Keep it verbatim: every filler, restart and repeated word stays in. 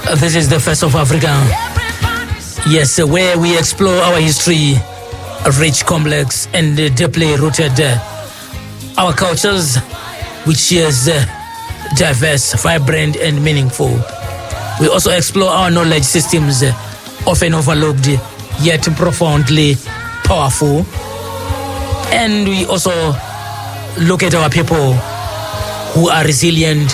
This is the First of Africa. Yes, where we explore our history, rich, complex, and deeply rooted. Our cultures, which is diverse, vibrant, and meaningful. We also explore our knowledge systems, often overlooked, yet profoundly powerful. And we also look at our people who are resilient,